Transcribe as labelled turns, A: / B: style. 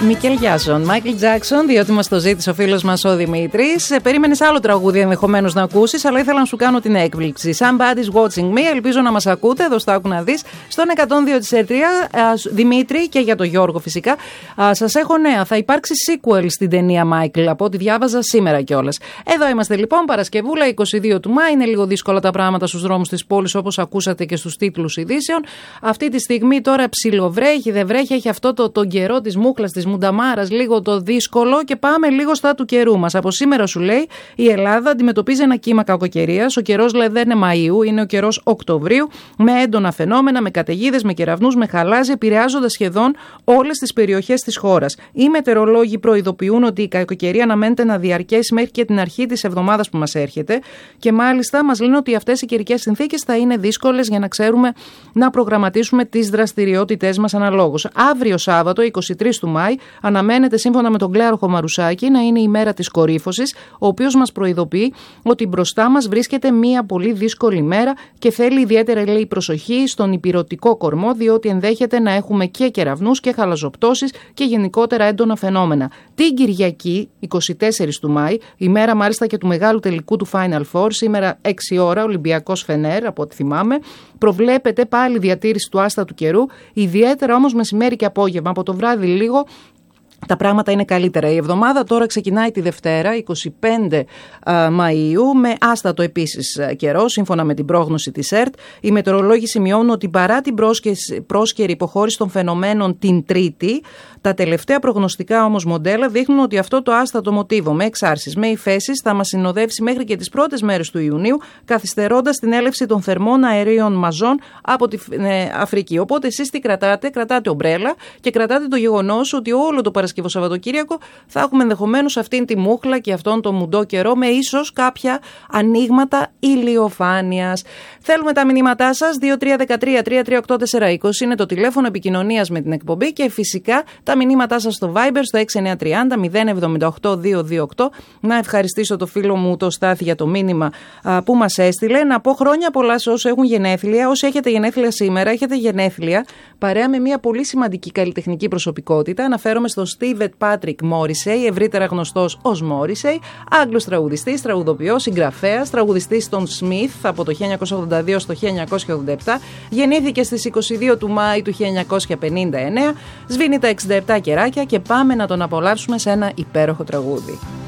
A: Μικέλ Γιάσον, Μάικλ Τζάκσον, διότι μας το ζήτησε ο φίλος μας ο Δημήτρης. Περίμενες άλλο τραγούδι ενδεχομένως να ακούσεις, αλλά ήθελα να σου κάνω την έκπληξη. Somebody's watching me, ελπίζω να μας ακούτε. Εδώ στο Άκου να δεις. Στον 102 της Ερτρία, Δημήτρη, και για τον Γιώργο φυσικά. Σας έχω νέα. Θα υπάρξει sequel στην ταινία Μάικλ, από ό,τι διάβαζα σήμερα κιόλας. Εδώ είμαστε λοιπόν, Παρασκευούλα, 22 του Μάη. Είναι λίγο δύσκολα τα πράγματα στους δρόμους της πόλης, όπως ακούσατε και στους τίτλους ειδήσεων. Αυτή τη στιγμή τώρα ψιλοβρέχει, δεν βρέχει, έχει αυτό τον καιρό της μούχλας, της μουνταμάρας, λίγο το δύσκολο, και πάμε λίγο στα του καιρού μας. Από σήμερα, σου λέει, η Ελλάδα αντιμετωπίζει ένα κύμα κακοκαιρίας. Ο καιρός λέει δεν είναι Μαΐου, είναι ο καιρός Οκτωβρίου, με έντονα φαινόμενα, με καταιγίδες, με κεραυνούς, με χαλάζι, επηρεάζοντας σχεδόν όλες τις περιοχές της χώρας. Οι μετεωρολόγοι προειδοποιούν ότι η κακοκαιρία αναμένεται να διαρκέσει μέχρι και την αρχή της εβδομάδας που μας έρχεται, και μάλιστα μας λένε ότι αυτές οι καιρικές συνθήκες θα είναι δύσκολες για να ξέρουμε να προγραμματίσουμε τις δραστηριότητές μας αναλόγως. Αύριο Σάββατο, 23 του Μάη, αναμένεται σύμφωνα με τον Κλέαρχο Μαρουσάκη να είναι η μέρα της κορύφωσης, ο οποίος μας προειδοποιεί ότι μπροστά μας βρίσκεται μια πολύ δύσκολη μέρα και θέλει ιδιαίτερα, λέει, προσοχή στον ηπειρωτικό κορμό, διότι ενδέχεται να έχουμε και κεραυνούς και χαλαζοπτώσεις και γενικότερα έντονα φαινόμενα. Την Κυριακή, 24 του Μάη, η μέρα μάλιστα και του μεγάλου τελικού του Final Four, σήμερα 6 ώρα, Ολυμπιακός Φενέρ, από ό,τι θυμάμαι, προβλέπεται πάλι διατήρηση του άστατου καιρού, ιδιαίτερα όμως μεσημέρι και απόγευμα. Από το βράδυ λίγο τα πράγματα είναι καλύτερα. Η εβδομάδα τώρα ξεκινάει τη Δευτέρα, 25 Μαΐου, με άστατο επίσης καιρό, σύμφωνα με την πρόγνωση της ΕΡΤ. Οι μετεωρολόγοι σημειώνουν ότι παρά την πρόσκαιρη υποχώρηση των φαινομένων την Τρίτη, τα τελευταία προγνωστικά όμως μοντέλα δείχνουν ότι αυτό το άστατο μοτίβο με εξάρσεις, με υφέσεις, θα μας συνοδεύσει μέχρι και τις πρώτες μέρες του Ιουνίου, καθυστερώντας την έλευση των θερμών αερίων μαζών από την Αφρική. Οπότε εσείς τι κρατάτε? Κρατάτε ομπρέλα και κρατάτε το γεγονός ότι όλο το Παρασκευό Σαββατοκύριακο θα έχουμε ενδεχομένως αυτήν τη μούχλα και αυτόν τον μουντό καιρό, με ίσως κάποια ανοίγματα ηλιοφάνειας. Θέλουμε τα μηνύματά σας. 2313-338-420 είναι το τηλέφωνο επικοινωνίας με την εκπομπή, και φυσικά τα μηνύματά σας στο Viber στο 6930-078-228. Να ευχαριστήσω το φίλο μου το Στάθη για το μήνυμα που μας έστειλε. Να πω χρόνια πολλά σε όσους έχουν γενέθλια. Όσοι έχετε γενέθλια σήμερα, έχετε γενέθλια παρέα με μια πολύ σημαντική καλλιτεχνική προσωπικότητα. Αναφέρομαι στο Steve Patrick Morrissey, ευρύτερα γνωστός ως Morrissey, Άγγλος τραγουδιστής, τραγουδοποιός, συγγραφέας, τραγουδιστής των Smith από το 1982 στο 1987. Γεννήθηκε στις 22 του Μάη του 1959. Σβήνει τα 67 κεράκια και πάμε να τον απολαύσουμε σε ένα υπέροχο τραγούδι.